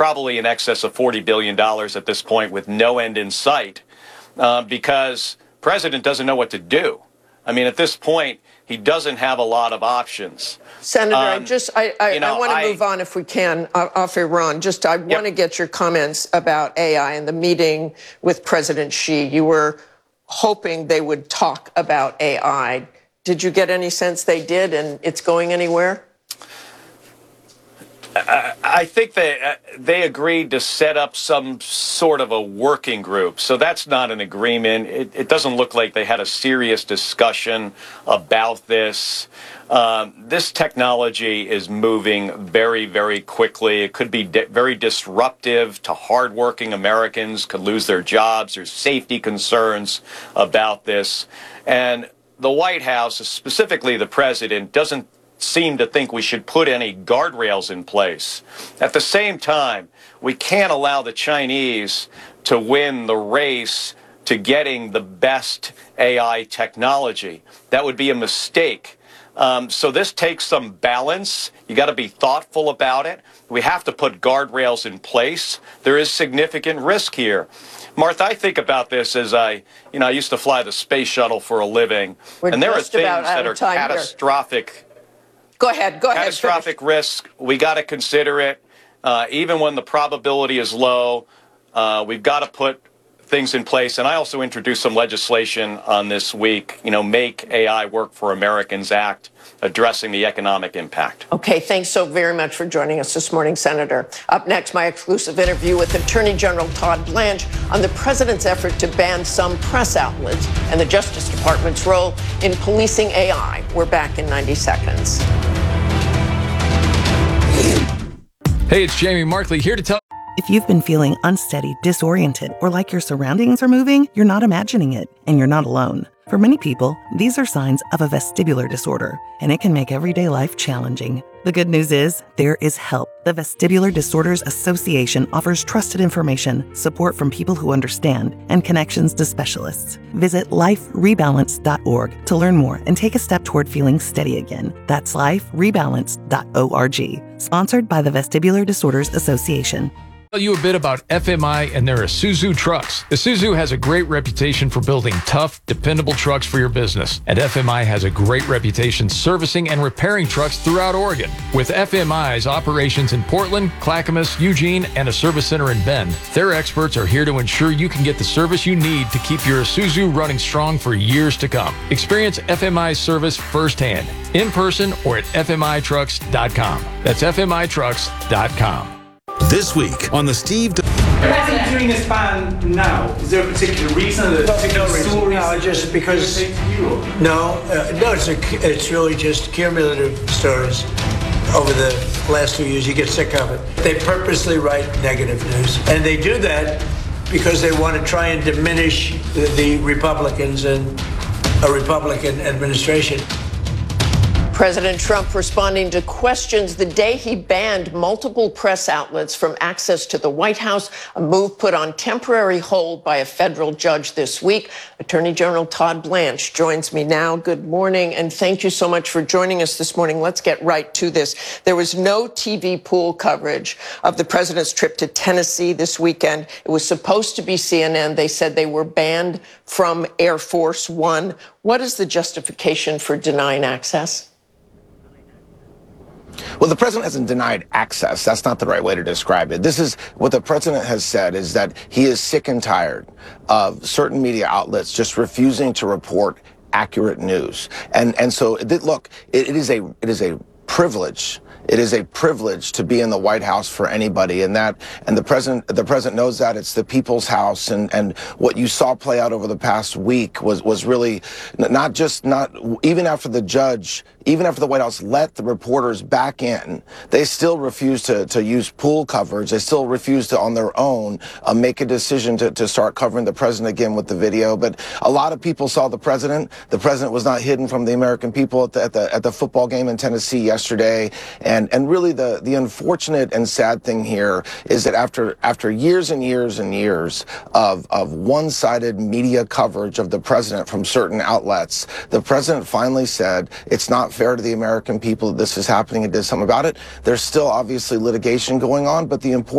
probably in excess of $40 billion at this point with no end in sight, because the president doesn't know what to do. I mean, at this point, he doesn't have a lot of options. Senator, I want to move on if we can off Iran. I want to get your comments about AI and the meeting with President Xi. You were hoping they would talk about AI. Did you get any sense they did and it's going anywhere? I think they agreed to set up some sort of a working group. So that's not an agreement. It doesn't look like they had a serious discussion about this. This technology is moving very, very quickly. It could be very disruptive to hardworking Americans, could lose their jobs. There's safety concerns about this. And the White House, specifically the president, doesn't seem to think we should put any guardrails in place. At the same time, we can't allow the Chinese to win the race to getting the best AI technology. That would be a mistake. So this takes some balance. You got to be thoughtful about it. We have to put guardrails in place. There is significant risk here. Martha, I think about this as I used to fly the space shuttle for a living. And there are things that are catastrophic. Go ahead. Catastrophic risk. We got to consider it. Even when the probability is low, we've got to put things in place. And I also introduced some legislation on this week, Make AI Work for Americans Act, addressing the economic impact. Okay, thanks so very much for joining us this morning, Senator. Up next, my exclusive interview with Attorney General Todd Blanche on the president's effort to ban some press outlets and the Justice Department's role in policing AI. We're back in 90 seconds. Hey, it's Jamie Markley here to tell. If you've been feeling unsteady, disoriented, or like your surroundings are moving, you're not imagining it, and you're not alone. For many people, these are signs of a vestibular disorder, and it can make everyday life challenging. The good news is, there is help. The Vestibular Disorders Association offers trusted information, support from people who understand, and connections to specialists. Visit liferebalance.org to learn more and take a step toward feeling steady again. That's liferebalance.org. Sponsored by the Vestibular Disorders Association. Tell you a bit about FMI and their Isuzu trucks. Isuzu has a great reputation for building tough, dependable trucks for your business, and FMI has a great reputation servicing and repairing trucks throughout Oregon. With FMI's operations in Portland, Clackamas, Eugene, and a service center in Bend, their experts are here to ensure you can get the service you need to keep your Isuzu running strong for years to come. Experience FMI's service firsthand, in person or at fmitrucks.com. That's fmitrucks.com. This week on the Steve... Why is he doing this ban now? Is there a particular reason? No reason. No, just because... it's really just cumulative stories. Over the last 2 years, you get sick of it. They purposely write negative news. And they do that because they want to try and diminish the Republicans and a Republican administration. President Trump responding to questions the day he banned multiple press outlets from access to the White House, a move put on temporary hold by a federal judge this week. Attorney General Todd Blanche joins me now. Good morning, and thank you so much for joining us this morning. Let's get right to this. There was no TV pool coverage of the president's trip to Tennessee this weekend. It was supposed to be CNN. They said they were banned from Air Force One. What is the justification for denying access? Well, the president hasn't denied access. That's not the right way to describe it. This is what the president has said, is that he is sick and tired of certain media outlets just refusing to report accurate news. And so, look, it is a privilege. It is a privilege to be in the White House for anybody, and the president knows that. It's the people's house, and what you saw play out over the past week was really not even after the White House let the reporters back in, they still refused to use pool coverage. They still refused to, on their own, make a decision to start covering the president again with the video. But a lot of people saw the president. The president was not hidden from the American people at the football game in Tennessee yesterday. And really the unfortunate and sad thing here is that after years and years and years of one-sided media coverage of the president from certain outlets, the president finally said it's not fair to the American people that this is happening and did something about it. There's still obviously litigation going on, but the important